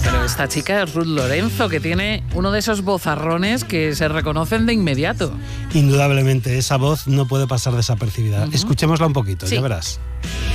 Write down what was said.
pero esta chica es Ruth Lorenzo, que tiene uno de esos vozarrones que se reconocen de inmediato. Indudablemente, esa voz no puede pasar desapercibida. Escuchémosla un poquito, sí. Ya verás.